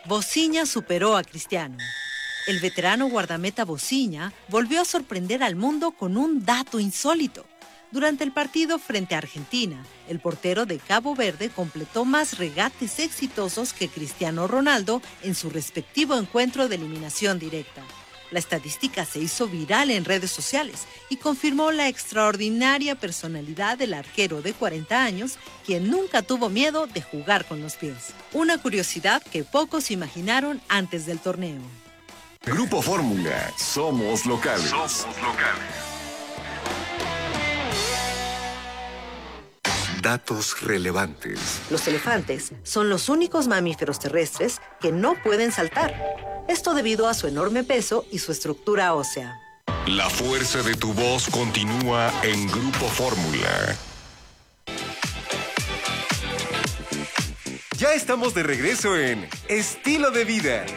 Bociña superó a Cristiano. El veterano guardameta Bociña volvió a sorprender al mundo con un dato insólito. Durante el partido frente a Argentina, el portero de Cabo Verde completó más regates exitosos que Cristiano Ronaldo en su respectivo encuentro de eliminación directa. La estadística se hizo viral en redes sociales y confirmó la extraordinaria personalidad del arquero de 40 años, quien nunca tuvo miedo de jugar con los pies. Una curiosidad que pocos imaginaron antes del torneo. Grupo Fórmula, somos locales. Datos relevantes. Los elefantes son los únicos mamíferos terrestres que no pueden saltar. Esto debido a su enorme peso y su estructura ósea. La fuerza de tu voz continúa en Grupo Fórmula. Ya estamos de regreso en Estilo de Vida.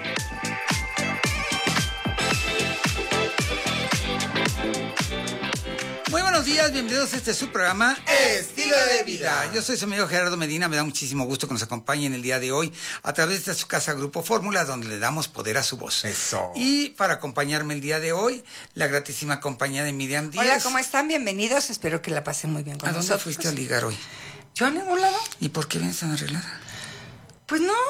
Muy buenos días, bienvenidos a este su programa Estilo de Vida. Yo soy su amigo Gerardo Medina, me da muchísimo gusto que nos acompañen el día de hoy a través de su casa Grupo Fórmula, donde le damos poder a su voz. Eso. Y para acompañarme el día de hoy, la gratísima compañía de Miriam Díaz. Hola, ¿cómo están? Bienvenidos, espero que la pasen muy bien con ¿A dónde nosotros. fuiste a ligar hoy? ¿Yo a ningún lado? ¿Y por qué vienes tan arreglada? Pues no.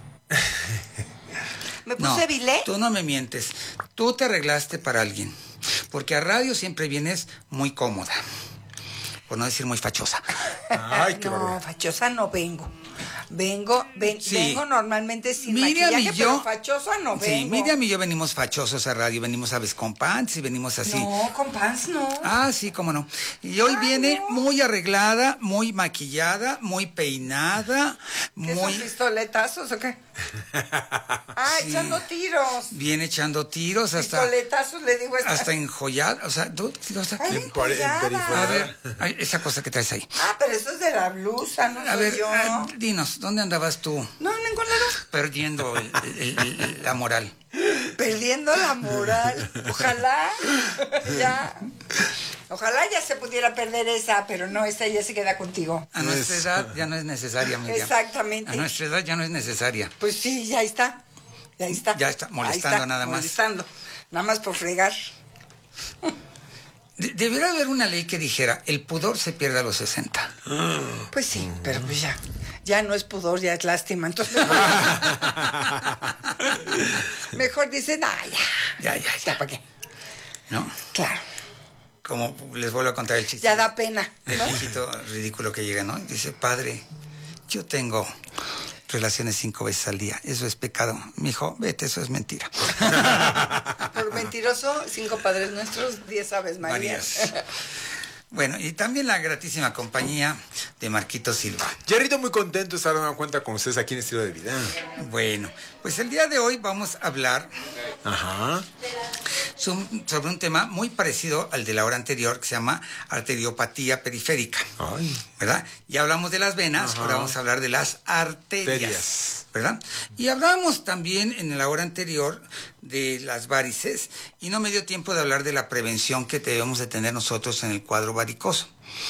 Me puse bilé. Tú no me mientes, tú te arreglaste para alguien. Porque a radio siempre vienes muy cómoda, por no decir muy fachosa. Ay, qué No, barbaridad. fachosa no vengo. Vengo normalmente sin Miriam maquillaje, y yo, pero fachosa no vengo. Sí, Miriam y yo venimos fachosos a radio, venimos a veces con pants y venimos así. No, con pants no. Ah, sí, cómo no. Y hoy viene no. muy arreglada, muy maquillada, muy peinada, ¿Qué muy... son pistoletazos o qué? Ah, Sí. echando tiros. Viene echando tiros hasta... Pistoletazos, le digo esta. Hasta enjollada, o sea, tú... O sea, Ay, enjollada. a ver, ay, esa cosa que traes ahí. Ah, pero eso es de la blusa, no A soy ver, yo. dinos, ¿dónde andabas tú No, en ningún lado. perdiendo la moral? Perdiendo la moral. Ojalá ya se pudiera perder esa, pero no, esa ya se queda contigo. A nuestra edad ya no es necesaria, Miriam. Exactamente. A nuestra edad ya no es necesaria. Pues sí, ya está. Ya está, molestando nada más. Molestando, nada más por fregar. Debería haber una ley que dijera, el pudor se pierde a los 60. Pues sí, pero pues ya no es pudor, ya es lástima. Entonces mejor dicen, Ya. ¿para qué? ¿No? Claro, Como les vuelvo a contar el chiste. ya da pena, El ¿no? viejito ridículo que llega, ¿no? Dice, padre, yo tengo relaciones 5 veces al día. Eso es pecado. Mijo, vete, eso es mentira. Por mentiroso, 5 padres nuestros, 10 aves Marías. Marías. Bueno, y también la gratísima compañía de Marquito Silva. Jerrito, muy contento de estar dando cuenta con ustedes aquí en Estilo de Vida. Bueno, pues el día de hoy vamos a hablar Ajá. sobre un tema muy parecido al de la hora anterior, que se llama arteriopatía periférica. Ay. ¿Verdad? Ya hablamos de las venas, Ajá. ahora vamos a hablar de las arterias. Arterias. ¿Verdad? Y hablábamos también en la hora anterior de las varices, y no me dio tiempo de hablar de la prevención que debemos de tener nosotros en el cuadro varicoso.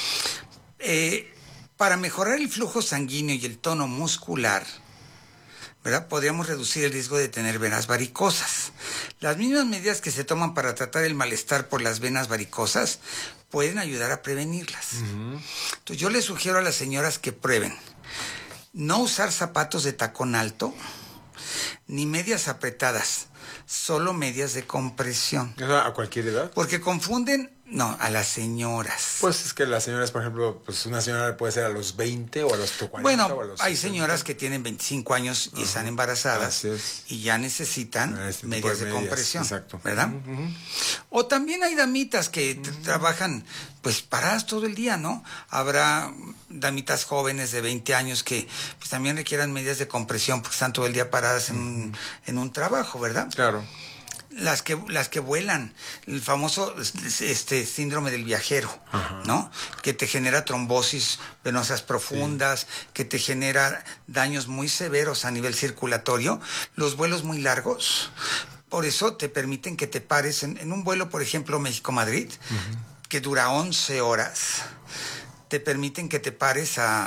Para mejorar el flujo sanguíneo y el tono muscular, ¿verdad? Podríamos reducir el riesgo de tener venas varicosas. Las mismas medidas que se toman para tratar el malestar por las venas varicosas pueden ayudar a prevenirlas. Entonces yo les sugiero a las señoras que prueben no usar zapatos de tacón alto ni medias apretadas, solo medias de compresión. ¿Eso a cualquier edad? Porque confunden, no, a las señoras. Pues es que las señoras, por ejemplo, pues una señora puede ser a los 20 o a los 40 Bueno, o a los hay 60. señoras que tienen 25 años y están embarazadas Así es. y ya necesitan Este tipo medias de medias, compresión, exacto. ¿verdad? O también hay damitas que trabajan pues paradas todo el día, ¿no? Habrá damitas jóvenes de 20 años que pues también requieran medias de compresión porque están todo el día paradas en un trabajo, ¿verdad? Claro. Las que vuelan, el famoso síndrome del viajero, ¿no? Que te genera trombosis venosas profundas, que te genera daños muy severos a nivel circulatorio, los vuelos muy largos. Por eso te permiten que te pares en un vuelo, por ejemplo, México-Madrid, que dura 11 horas. Te permiten que te pares a